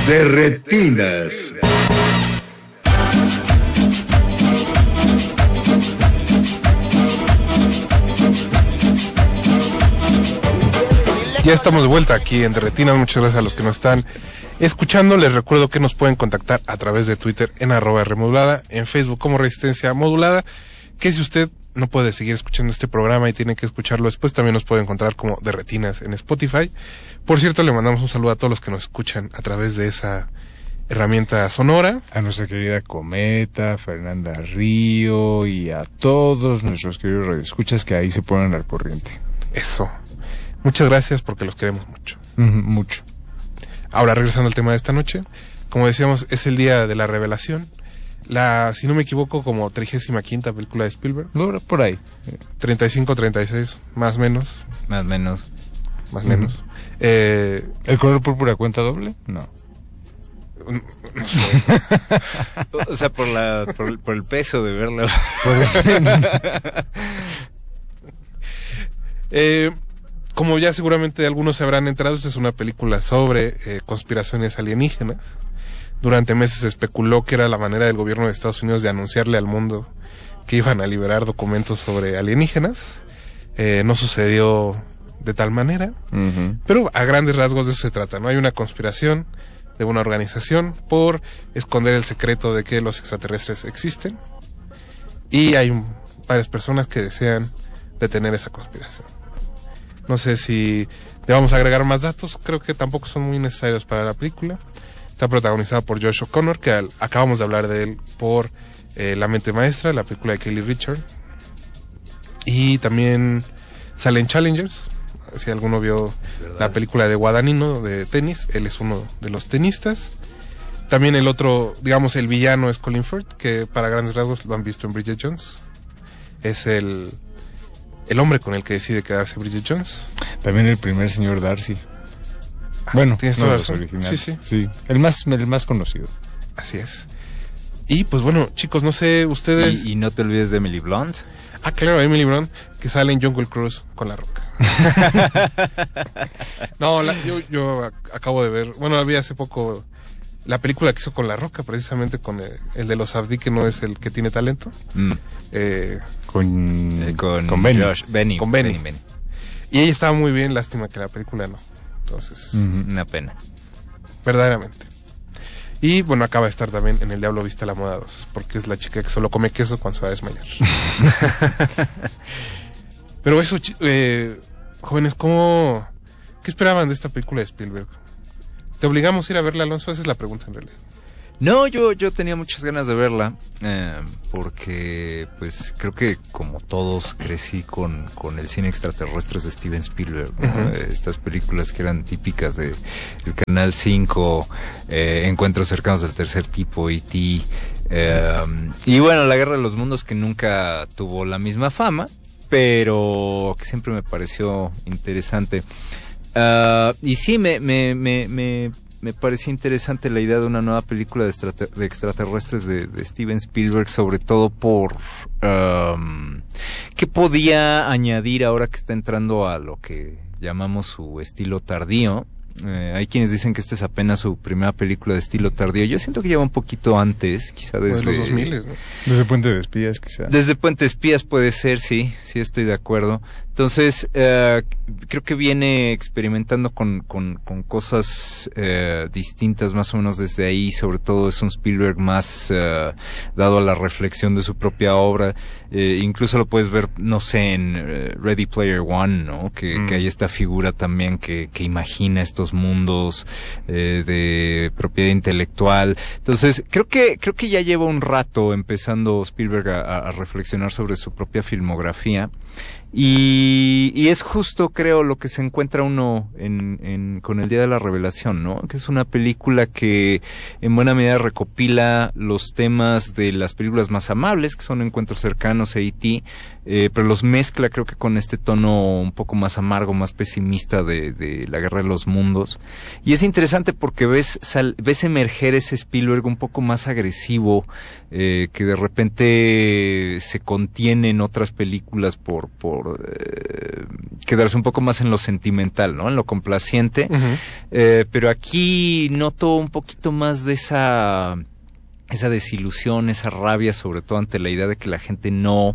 de retinas. Ya estamos de vuelta aquí en Derretinas. Muchas gracias a los que nos están escuchando. Les recuerdo que nos pueden contactar a través de Twitter en @Rmodulada, en Facebook como Resistencia Modulada, que si usted no puede seguir escuchando este programa y tiene que escucharlo después, también nos puede encontrar como Derretinas en Spotify. Por cierto, le mandamos un saludo a todos los que nos escuchan a través de esa herramienta sonora. A nuestra querida Cometa, Fernanda Río y a todos nuestros queridos radioescuchas que ahí se ponen al corriente. Eso. Muchas gracias porque los queremos mucho. Mucho. Ahora, regresando al tema de esta noche, como decíamos, es el día de la revelación. Si no me equivoco, como 35ª película de Spielberg. Por ahí. 35, 36, más menos. Más menos. ¿El color púrpura cuenta doble? No. No sé. O sea, por el peso de verla. Como ya seguramente algunos se habrán enterado, esta es una película sobre conspiraciones alienígenas. Durante meses se especuló que era la manera del gobierno de Estados Unidos de anunciarle al mundo que iban a liberar documentos sobre alienígenas. No sucedió de tal manera, pero a grandes rasgos de eso se trata, ¿no? Hay una conspiración de una organización por esconder el secreto de que los extraterrestres existen, y hay varias personas que desean detener esa conspiración. No sé si le vamos a agregar más datos, creo que tampoco son muy necesarios para la película. Está protagonizada por Josh O'Connor, que acabamos de hablar de él por La mente maestra, la película de Kelly Richard. Y también salen Challengers, si alguno vio la película de Guadagnino de tenis, él es uno de los tenistas. También el otro, digamos, el villano es Colin Firth, que para grandes rasgos lo han visto en Bridget Jones. Es el hombre con el que decide quedarse Bridget Jones. También el primer señor Darcy. Bueno, tienes no toda los razón. originales. Sí. El más conocido. Así es. Y pues bueno, chicos, no sé, ustedes... Y no te olvides de Emily Blunt. Ah, claro, Emily Blunt, que sale en Jungle Cruise con La Roca. No, yo acabo de ver, bueno, vi hace poco la película que hizo con La Roca, precisamente con el de los Abdi, que no es el que tiene talento. Con Benny. Benny. Con Benny. Y ella estaba muy bien, lástima que la película no. Entonces, una pena. Verdaderamente. Y bueno, acaba de estar también en El Diablo Viste a la Moda 2, porque es la chica que solo come queso cuando se va a desmayar. Pero eso, jóvenes, ¿qué esperaban de esta película de Spielberg? ¿Te obligamos a ir a verla, Alonso? Esa es la pregunta en realidad. No, yo tenía muchas ganas de verla, porque pues creo que como todos crecí con el cine extraterrestres de Steven Spielberg, ¿no? Estas películas que eran típicas de el Canal 5, Encuentros cercanos del tercer tipo, E.T., y bueno, La Guerra de los Mundos, que nunca tuvo la misma fama, pero que siempre me pareció interesante. Y sí, me parecía interesante la idea de una nueva película de extraterrestres de Steven Spielberg, sobre todo por qué podía añadir ahora que está entrando a lo que llamamos su estilo tardío. Hay quienes dicen que esta es apenas su primera película de estilo tardío. Yo siento que lleva un poquito antes, quizá desde los 2000, ¿no? Desde Puente de Espías, quizá. Desde Puente de Espías puede ser, sí estoy de acuerdo. Entonces, creo que viene experimentando con cosas distintas más o menos desde ahí. Sobre todo es un Spielberg más dado a la reflexión de su propia obra. Incluso lo puedes ver, no sé, en Ready Player One, ¿no? Que hay esta figura también que imagina estos mundos de propiedad intelectual. Entonces, creo que ya lleva un rato empezando Spielberg a reflexionar sobre su propia filmografía. Y es justo, creo, lo que se encuentra uno con El Día de la Revelación, ¿no? Que es una película que en buena medida recopila los temas de las películas más amables, que son Encuentros cercanos e E.T., pero los mezcla creo que con este tono un poco más amargo, más pesimista de la Guerra de los Mundos. Y es interesante porque ves emerger ese Spielberg un poco más agresivo, que de repente se contiene en otras películas por quedarse un poco más en lo sentimental, ¿no? En lo complaciente. Pero aquí noto un poquito más de esa desilusión, esa rabia, sobre todo ante la idea de que la gente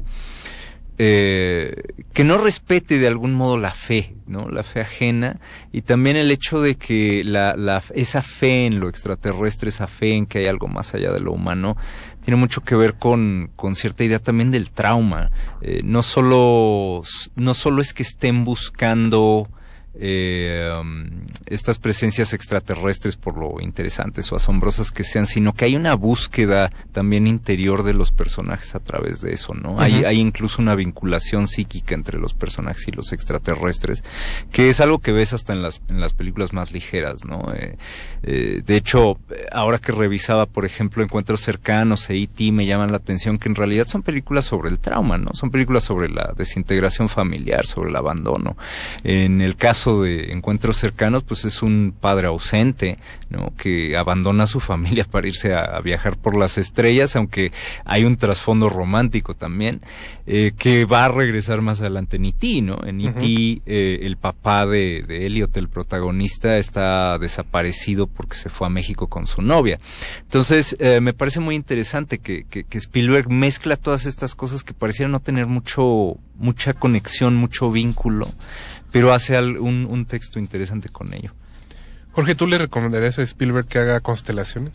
que no respete de algún modo la fe, ¿no? La fe ajena, y también el hecho de que esa fe en lo extraterrestre, esa fe en que hay algo más allá de lo humano, tiene mucho que ver con cierta idea también del trauma. No solo es que estén buscando estas presencias extraterrestres por lo interesantes o asombrosas que sean, sino que hay una búsqueda también interior de los personajes a través de eso, ¿no? Hay incluso una vinculación psíquica entre los personajes y los extraterrestres, que es algo que ves hasta en las películas más ligeras, ¿no? De hecho, ahora que revisaba, por ejemplo, Encuentros Cercanos e E.T., me llaman la atención que en realidad son películas sobre el trauma, ¿no? Son películas sobre la desintegración familiar, sobre el abandono. En el caso de Encuentros Cercanos, pues es un padre ausente, ¿no? Que abandona a su familia para irse a viajar por las estrellas, aunque hay un trasfondo romántico también, que va a regresar más adelante en E.T., ¿no? En E.T., el papá de Elliot, el protagonista, está desaparecido porque se fue a México con su novia. Entonces, me parece muy interesante que Spielberg mezcla todas estas cosas que parecieran no tener mucha conexión, mucho vínculo, pero hace un texto interesante con ello. Jorge, ¿tú le recomendarías a Spielberg que haga Constelaciones?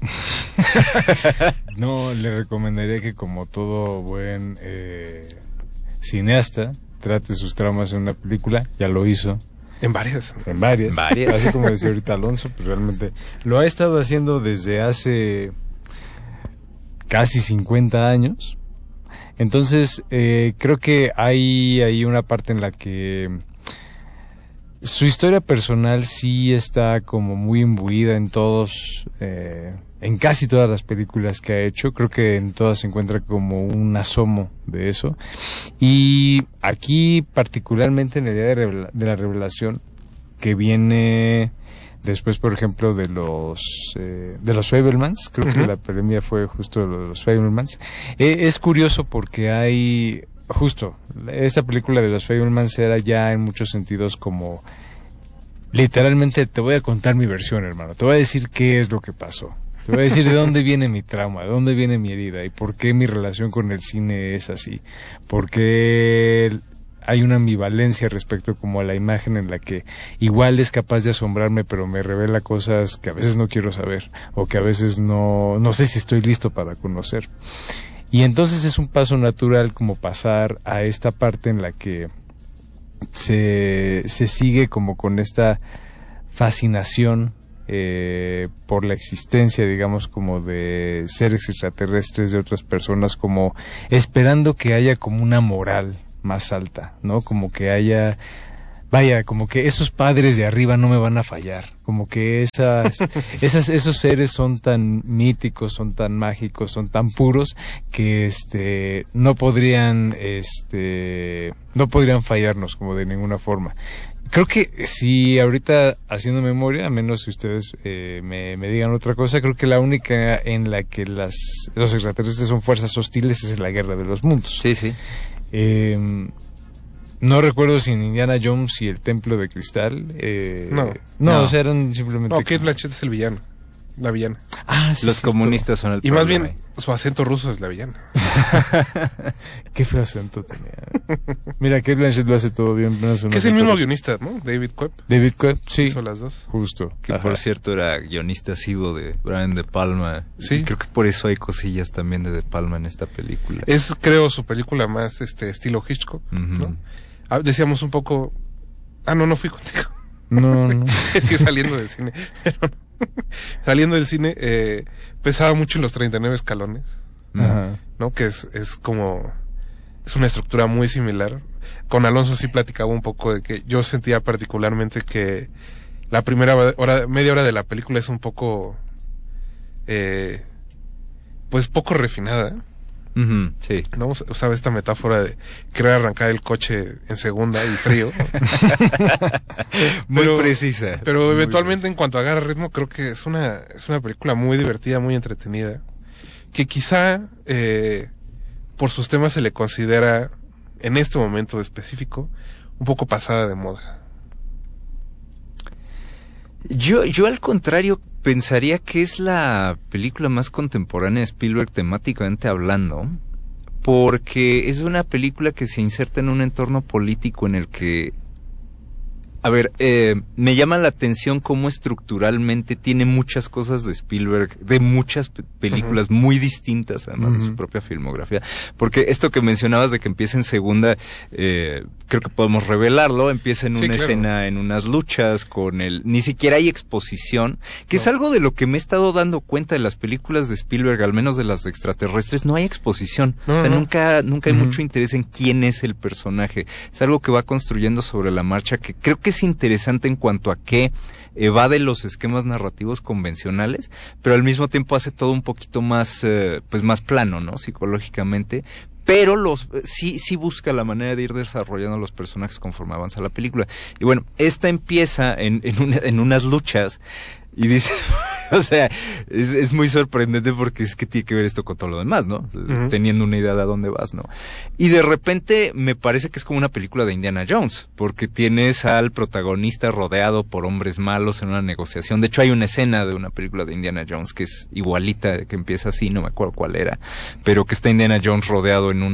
No, le recomendaría que, como todo buen cineasta, trate sus traumas en una película. Ya lo hizo. En varias. Así como decía ahorita Alonso, pues realmente lo ha estado haciendo desde hace casi 50 años. Entonces, creo que hay una parte en la que su historia personal sí está como muy imbuida en en casi todas las películas que ha hecho. Creo que en todas se encuentra como un asomo de eso. Y aquí, particularmente en el día de la revelación, que viene después, por ejemplo, de los Fabelmans, creo que la premia fue justo los Fabelmans. Es curioso porque hay, justo, esta película de los Fabelmans era ya en muchos sentidos como, literalmente, te voy a contar mi versión, hermano, te voy a decir qué es lo que pasó. Te voy a decir de dónde viene mi trauma, de dónde viene mi herida y por qué mi relación con el cine es así. Por qué hay una ambivalencia respecto como a la imagen en la que igual es capaz de asombrarme, pero me revela cosas que a veces no quiero saber o que a veces no sé si estoy listo para conocer. Y entonces es un paso natural como pasar a esta parte en la que se sigue como con esta fascinación por la existencia, digamos, como de seres extraterrestres, de otras personas, como esperando que haya como una moral más alta, ¿no? Como que haya, como que esos padres de arriba no me van a fallar, como que esos seres son tan míticos, son tan mágicos, son tan puros que no podrían fallarnos como de ninguna forma. Creo que si ahorita haciendo memoria, a menos que ustedes me digan otra cosa, creo que la única en la que los extraterrestres son fuerzas hostiles es la Guerra de los Mundos. Sí, sí. No recuerdo si en Indiana Jones y el Templo de Cristal. No, o sea, eran simplemente. No, Kate Blanchett es el villano. La villana. Ah, sí. Los comunistas son el problema. Y más bien, su acento ruso es la villana. Qué feo acento tenía. Mira, Kate Blanchett lo hace todo bien. Que es el mismo guionista, ¿no? David Koepp. David Koepp, sí. Hizo las dos. Justo. Que por cierto era guionista asiduo de Brian De Palma. Sí. Y creo que por eso hay cosillas también de Palma en esta película. Es, creo, su película más estilo Hitchcock, ¿no? Decíamos un poco... no fui contigo. No. Sí, saliendo del cine. Pero no. Saliendo del cine, pesaba mucho en los 39 escalones. Ajá. ¿No? Que es como... Es una estructura muy similar. Con Alonso sí platicaba un poco de que yo sentía particularmente que la primera media hora de la película es un poco... pues poco refinada. Sí. ¿No? Usaba esta metáfora de querer arrancar el coche en segunda y frío. Muy precisa. Pero eventualmente, en cuanto a agarra ritmo, creo que es una película muy divertida, muy entretenida, que quizá por sus temas se le considera, en este momento específico, un poco pasada de moda. Yo al contrario pensaría que es la película más contemporánea de Spielberg temáticamente hablando, porque es una película que se inserta en un entorno político en el que, a ver, me llama la atención cómo estructuralmente tiene muchas cosas de Spielberg, de muchas películas muy distintas, además de su propia filmografía. Porque esto que mencionabas de que empieza en segunda, creo que podemos revelarlo, empieza en una escena, en unas luchas, ni siquiera hay exposición, que es algo de lo que me he estado dando cuenta de las películas de Spielberg, al menos de las de extraterrestres, no hay exposición. Nunca hay mucho interés en quién es el personaje. Es algo que va construyendo sobre la marcha, que creo que es interesante en cuanto a que evade los esquemas narrativos convencionales, pero al mismo tiempo hace todo un poquito más, pues más plano, ¿no? Psicológicamente, pero sí busca la manera de ir desarrollando los personajes conforme avanza la película. Y bueno, esta empieza en unas luchas y dices, o sea, es muy sorprendente porque es que tiene que ver esto con todo lo demás, ¿no? Teniendo una idea de a dónde vas, ¿no? Y de repente me parece que es como una película de Indiana Jones, porque tienes al protagonista rodeado por hombres malos en una negociación. De hecho, hay una escena de una película de Indiana Jones que es igualita, que empieza así, no me acuerdo cuál era, pero que está Indiana Jones rodeado en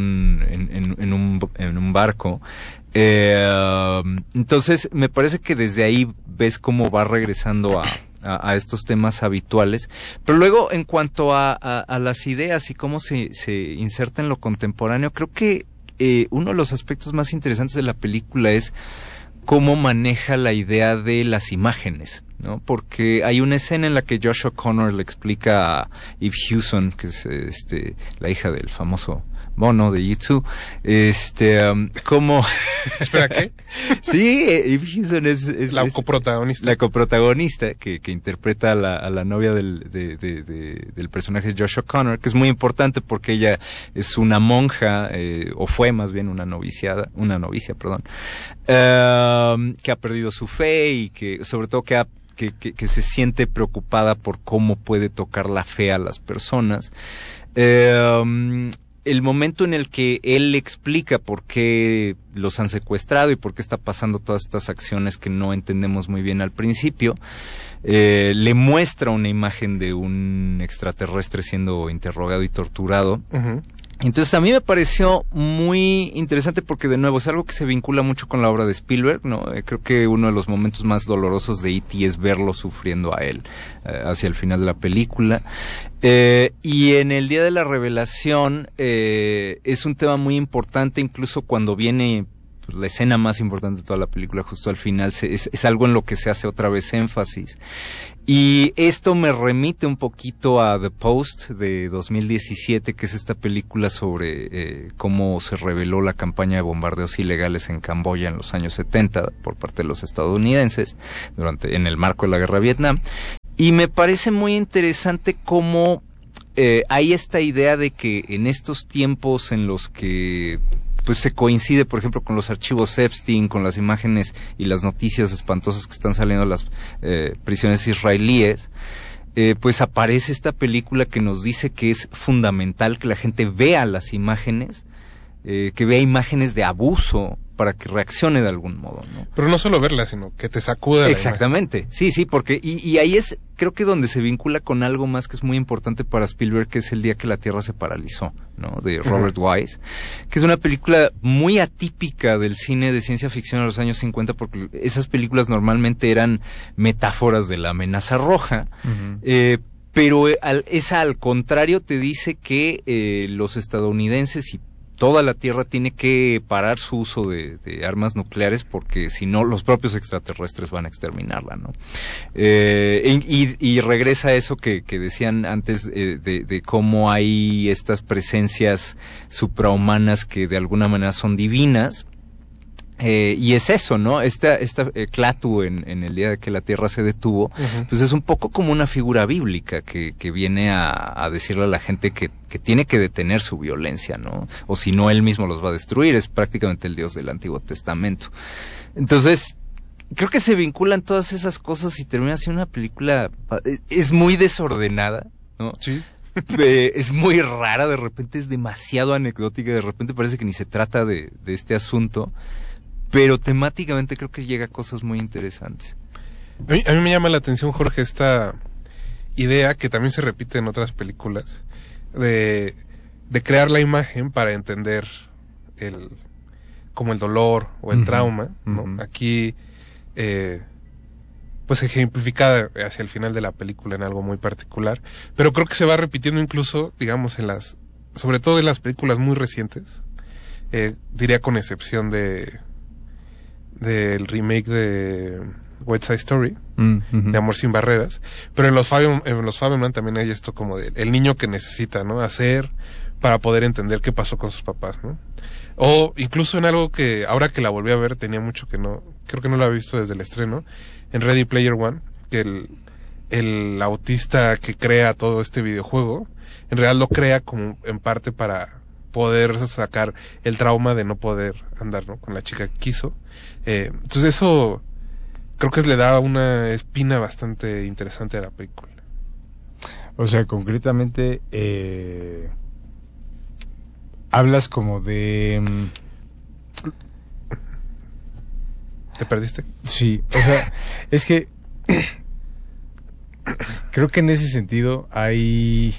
un barco. Entonces, me parece que desde ahí ves cómo va regresando a estos temas habituales, pero luego en cuanto a las ideas y cómo se inserta en lo contemporáneo, creo que uno de los aspectos más interesantes de la película es cómo maneja la idea de las imágenes, ¿no? Porque hay una escena en la que Josh O'Connor le explica a Eve Hewson, que es la hija del famoso Bono de U2, cómo... ¿Espera, qué? Sí, Eve Hewson es la coprotagonista. La coprotagonista que interpreta a la novia del personaje de Josh O'Connor, que es muy importante porque ella es una monja, o fue más bien una novicia, que ha perdido su fe y que sobre todo que se siente preocupada por cómo puede tocar la fe a las personas. El momento en el que él le explica por qué los han secuestrado y por qué está pasando todas estas acciones que no entendemos muy bien al principio, le muestra una imagen de un extraterrestre siendo interrogado y torturado. Entonces a mí me pareció muy interesante porque de nuevo es algo que se vincula mucho con la obra de Spielberg, ¿no? Creo que uno de los momentos más dolorosos de E.T. es verlo sufriendo a él hacia el final de la película. Y en el día de la revelación es un tema muy importante, incluso cuando viene la escena más importante de toda la película justo al final, es algo en lo que se hace otra vez énfasis. Y esto me remite un poquito a The Post de 2017, que es esta película sobre cómo se reveló la campaña de bombardeos ilegales en Camboya en los años 70 por parte de los estadounidenses en el marco de la guerra de Vietnam. Y me parece muy interesante cómo hay esta idea de que en estos tiempos en los que pues se coincide, por ejemplo, con los archivos Epstein, con las imágenes y las noticias espantosas que están saliendo de las prisiones israelíes, pues aparece esta película que nos dice que es fundamental que la gente vea las imágenes, que vea imágenes de abuso para que reaccione de algún modo, ¿no? Pero no solo verla, sino que te sacuda. Exactamente, sí, porque y ahí es, creo que donde se vincula con algo más que es muy importante para Spielberg, que es El día que la Tierra se paralizó, ¿no? De Robert Wise, que es una película muy atípica del cine de ciencia ficción de los años 50, porque esas películas normalmente eran metáforas de la amenaza roja, pero esa al contrario te dice que los estadounidenses y toda la Tierra tiene que parar su uso de armas nucleares porque si no los propios extraterrestres van a exterminarla, ¿no? Y regresa a eso que decían antes de cómo hay estas presencias suprahumanas que de alguna manera son divinas. Y es eso, ¿no? Esta Klaatu en el día de que la Tierra se detuvo, pues es un poco como una figura bíblica que viene a decirle a la gente que tiene que detener su violencia, ¿no? O si no, él mismo los va a destruir. Es prácticamente el Dios del Antiguo Testamento. Entonces, creo que se vinculan todas esas cosas y termina siendo una película... Es muy desordenada, ¿no? Sí. Es muy rara, de repente es demasiado anecdótica, de repente parece que ni se trata de este asunto. Pero temáticamente creo que llega a cosas muy interesantes. A mí me llama la atención, Jorge, esta idea que también se repite en otras películas de crear la imagen para entender como el dolor o el trauma, ¿no? Aquí pues ejemplificada hacia el final de la película en algo muy particular, pero creo que se va repitiendo incluso, digamos, sobre todo en las películas muy recientes, diría con excepción del remake de West Side Story, de Amor sin barreras, pero en los Fabelman también hay esto como de el niño que necesita, ¿no? Hacer para poder entender qué pasó con sus papás, ¿no? O incluso en algo que ahora que la volví a ver tenía mucho que no, creo que no la había visto desde el estreno, en Ready Player One, que el autista que crea todo este videojuego, en realidad lo crea como en parte para poder sacar el trauma de no poder andar, ¿no? Con la chica que quiso. Entonces eso creo que le da una espina bastante interesante a la película. O sea, concretamente hablas como de... ¿Te perdiste? Sí, o sea, es que creo que en ese sentido hay...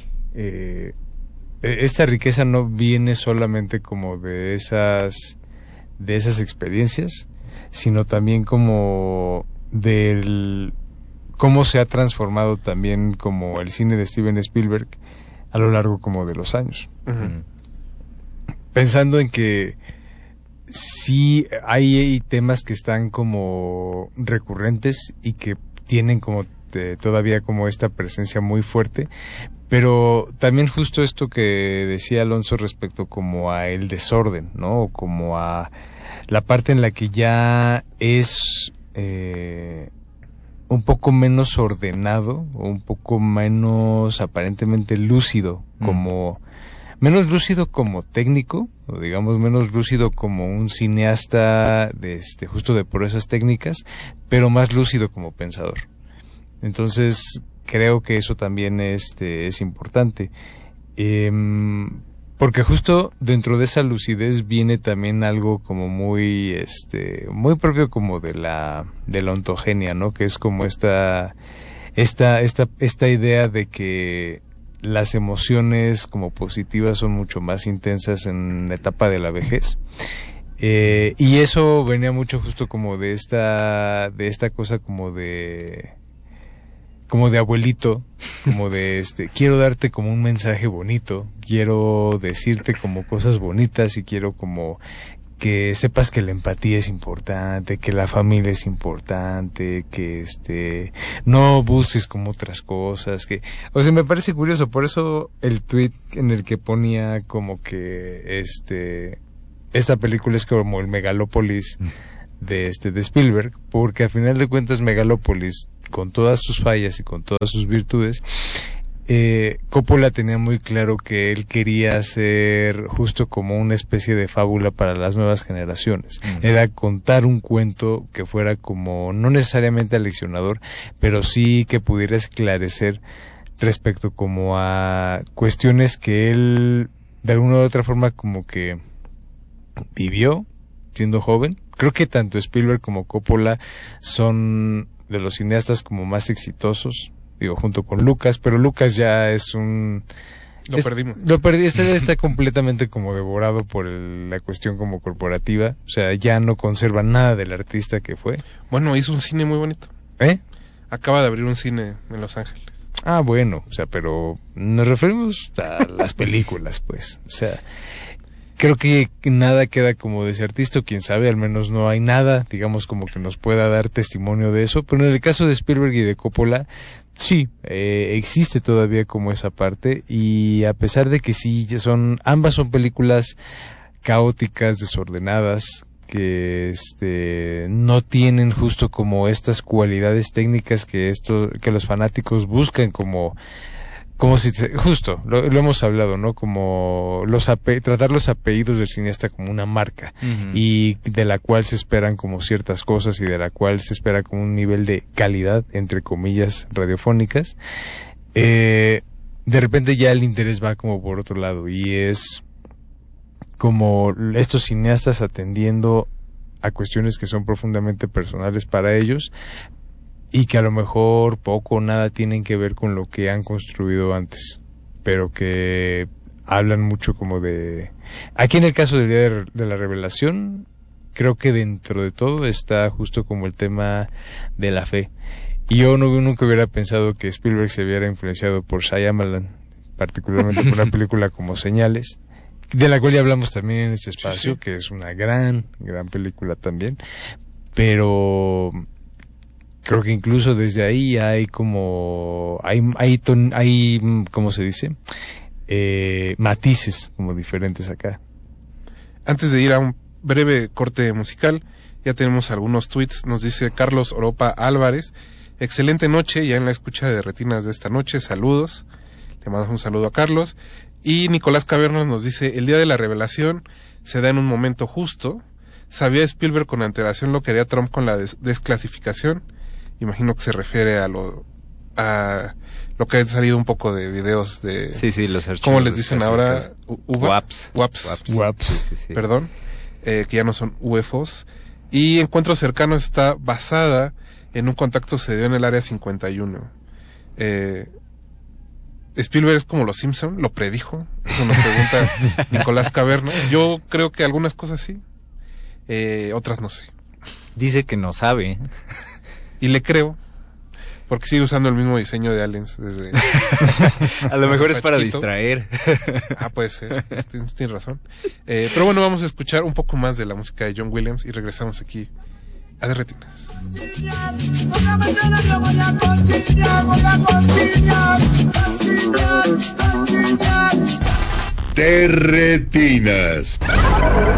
esta riqueza no viene solamente como de esas experiencias, sino también como del cómo se ha transformado también como el cine de Steven Spielberg a lo largo como de los años. Pensando en que sí hay temas que están como recurrentes y que tienen como todavía como esta presencia muy fuerte, pero también justo esto que decía Alonso respecto como a el desorden, ¿no? O como a la parte en la que ya es un poco menos ordenado o un poco menos aparentemente lúcido, como menos lúcido como técnico, o digamos menos lúcido como un cineasta de justo de proezas técnicas, pero más lúcido como pensador. Entonces creo que eso también es importante, porque justo dentro de esa lucidez viene también algo como muy muy propio como de la ontogenia, ¿no? Que es como esta idea de que las emociones como positivas son mucho más intensas en la etapa de la vejez. Y eso venía mucho justo como de esta cosa como de abuelito, como de quiero darte como un mensaje bonito, quiero decirte como cosas bonitas y quiero como que sepas que la empatía es importante, que la familia es importante, que no busques como otras cosas, o sea, me parece curioso, por eso el tweet en el que ponía como que esta película es como el Megalópolis de Spielberg, porque a final de cuentas Megalópolis, con todas sus fallas y con todas sus virtudes, Coppola tenía muy claro que él quería hacer justo como una especie de fábula para las nuevas generaciones. Era contar un cuento que fuera como, no necesariamente aleccionador, pero sí que pudiera esclarecer respecto como a cuestiones que él de alguna u otra forma como que vivió siendo joven. Creo que tanto Spielberg como Coppola son de los cineastas como más exitosos, digo, junto con Lucas, pero Lucas ya es un... perdimos. Lo perdí, está completamente como devorado por la cuestión como corporativa, o sea, ya no conserva nada del artista que fue. Bueno, hizo un cine muy bonito. Acaba de abrir un cine en Los Ángeles. Ah, bueno, o sea, pero nos referimos a las películas, pues, o sea... Creo que nada queda como de ese artista, o quién sabe, al menos no hay nada, digamos, como que nos pueda dar testimonio de eso, pero en el caso de Spielberg y de Coppola, sí, existe todavía como esa parte, y a pesar de que sí, ambas son películas caóticas, desordenadas, que no tienen justo como estas cualidades técnicas que los fanáticos buscan, como si justo lo hemos hablado, ¿no? Como tratar los apellidos del cineasta como una marca, y de la cual se esperan como ciertas cosas y de la cual se espera como un nivel de calidad, entre comillas, radiofónicas. De repente ya el interés va como por otro lado, y es como estos cineastas atendiendo a cuestiones que son profundamente personales para ellos, y que a lo mejor poco o nada tienen que ver con lo que han construido antes, pero que hablan mucho como de... Aquí en el caso del Día de la Revelación, creo que dentro de todo está justo como el tema de la fe. Y yo nunca hubiera pensado que Spielberg se hubiera influenciado por Shyamalan, particularmente por una película como Señales, de la cual ya hablamos también en este espacio, sí. Que es una gran película también, pero... creo que incluso desde ahí hay como ¿cómo se dice? Matices como diferentes acá. Antes de ir a un breve corte musical, ya tenemos algunos tweets. Nos dice Carlos Oropa Álvarez: excelente noche, ya en la escucha de Retinas de esta noche, saludos. Le mandamos un saludo a Carlos. Y Nicolás Cavernas nos dice: el Día de la Revelación se da en un momento justo. ¿Sabía Spielberg con antelación lo que haría Trump con la desclasificación? Imagino que se refiere a lo que ha salido un poco de videos de... Sí, los archivos. ¿Cómo les dicen ahora? WAPs. Sí. Perdón. Que ya no son UFOs. Y Encuentros Cercanos está basada en un contacto que se dio en el Área 51. Spielberg es como los Simpson, lo predijo. Eso nos pregunta Nicolás Caverna. Yo creo que algunas cosas sí. Otras no sé. Dice que no sabe. Y le creo, porque sigue usando el mismo diseño de Aliens desde... A lo mejor es para distraer. Puede ser, tienes razón. Pero bueno, vamos a escuchar un poco más de la música de John Williams y regresamos aquí a De Retinas. De Retinas.